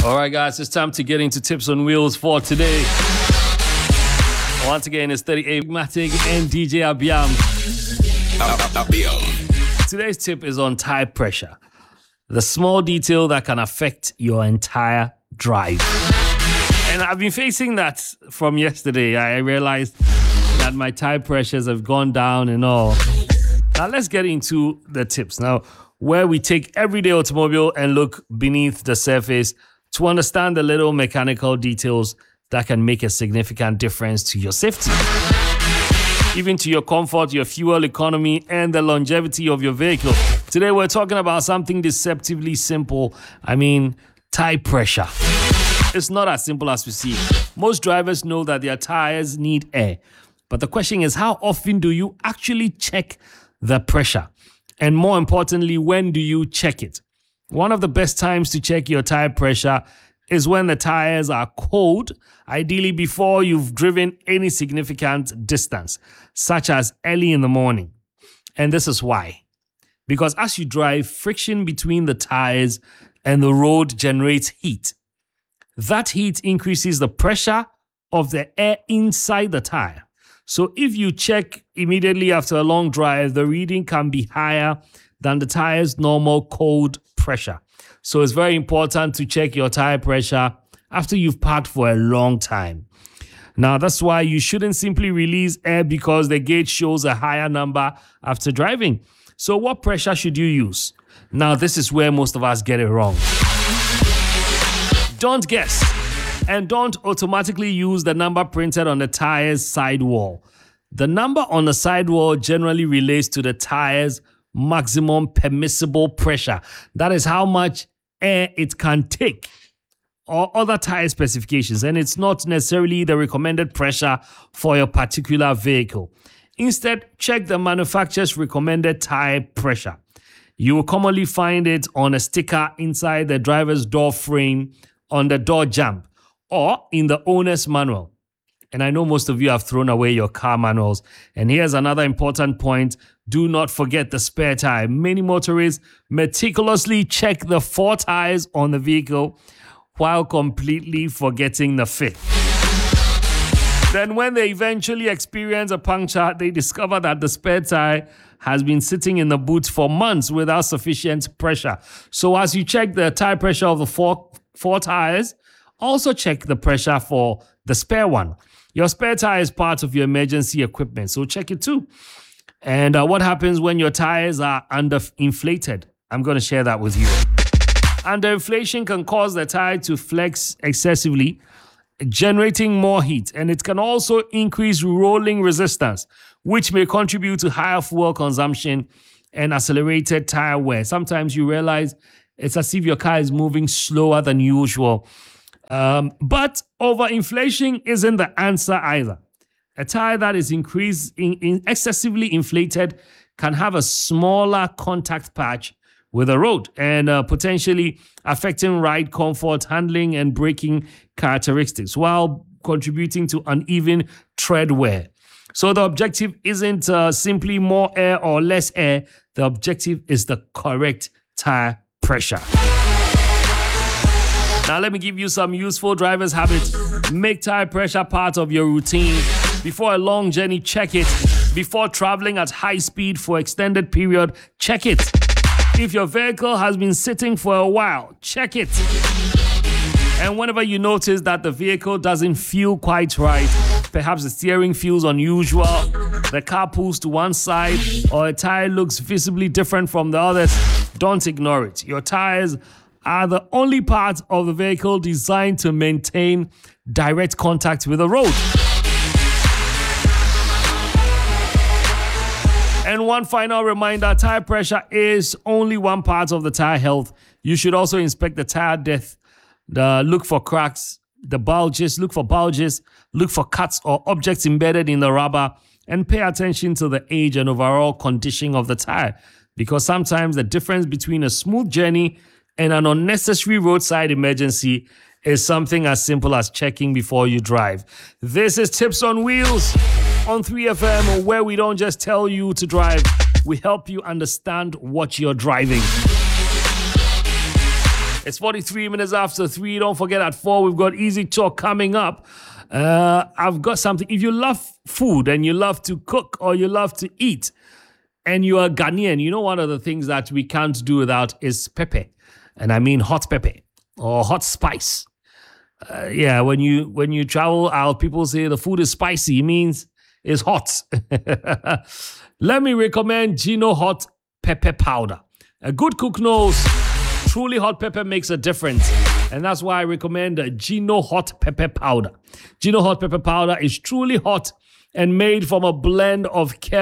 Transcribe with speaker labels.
Speaker 1: All right, guys, it's time to get into tips on wheels for today. Once again, it's 38 Matic and DJ Abiam. Today's tip is on tire pressure, the small detail that can affect your entire drive. And I've been facing that from yesterday. I realized that my tire pressures have gone down and all. Now, let's get into the tips. Now, where we take everyday automobile and look beneath the surface to understand the little mechanical details that can make a significant difference to your safety, even to your comfort, your fuel economy, and the longevity of your vehicle. Today, we're talking about something deceptively simple. Tire pressure. It's not as simple as we see. Most drivers know that their tires need air. But the question is, how often do you actually check the pressure? And more importantly, when do you check it? One of the best times to check your tire pressure is when the tires are cold, ideally before you've driven any significant distance, such as early in the morning. And this is why. Because as you drive, friction between the tires and the road generates heat. That heat increases the pressure of the air inside the tire. So if you check immediately after a long drive, the reading can be higher than the tire's normal cold pressure. So it's very important to check your tire pressure after you've parked for a long time. Now, that's why you shouldn't simply release air because the gauge shows a higher number after driving. So what pressure should you use? Now, this is where most of us get it wrong. Don't guess. And don't automatically use the number printed on the tire's sidewall. The number on the sidewall generally relates to the tire's maximum permissible pressure. That is how much air it can take, or other tire specifications. And it's not necessarily the recommended pressure for your particular vehicle. Instead, check the manufacturer's recommended tire pressure. You will commonly find it on a sticker inside the driver's door frame, on the door jamb, or in the owner's manual. And I know most of you have thrown away your car manuals. And here's another important point. Do not forget the spare tire. Many motorists meticulously check the 4 tires on the vehicle while completely forgetting the 5th. Then when they eventually experience a puncture, they discover that the spare tire has been sitting in the boot for months without sufficient pressure. So as you check the tire pressure of the four tires, also check the pressure for the spare one. Your spare tire is part of your emergency equipment, so check it too. And what happens when your tires are underinflated? I'm going to share that with you. Underinflation can cause the tire to flex excessively, generating more heat. And it can also increase rolling resistance, which may contribute to higher fuel consumption and accelerated tire wear. Sometimes you realize it's as if your car is moving slower than usual. But overinflation isn't the answer either. A tire that is excessively inflated can have a smaller contact patch with the road and potentially affecting ride comfort, handling, and braking characteristics while contributing to uneven tread wear. So the objective isn't simply more air or less air. The objective is the correct tire pressure. Now, let me give you some useful driver's habits. Make tire pressure part of your routine. Before a long journey, check it. Before traveling at high speed for extended period, check it. If your vehicle has been sitting for a while, check it. And whenever you notice that the vehicle doesn't feel quite right, perhaps the steering feels unusual, the car pulls to one side, or a tire looks visibly different from the others, don't ignore it. Your tires are the only part of the vehicle designed to maintain direct contact with the road. And one final reminder, tire pressure is only one part of the tire health. You should also inspect the tire depth, look for cracks, look for bulges, look for cuts or objects embedded in the rubber, and pay attention to the age and overall condition of the tire. Because sometimes the difference between a smooth journey and an unnecessary roadside emergency is something as simple as checking before you drive. This is Tips on Wheels on 3FM, where we don't just tell you to drive, we help you understand what you're driving. It's 43 minutes after 3. Don't forget at 4, we've got Easy Talk coming up. I've got something. If you love food and you love to cook or you love to eat and you are Ghanaian, you know one of the things that we can't do without is pepper. And I mean hot pepper or hot spice. When you travel out, people say the food is spicy. It means it's hot. Let me recommend Gino Hot Pepper Powder. A good cook knows truly hot pepper makes a difference. And that's why I recommend Gino Hot Pepper Powder. Gino Hot Pepper Powder is truly hot and made from a blend of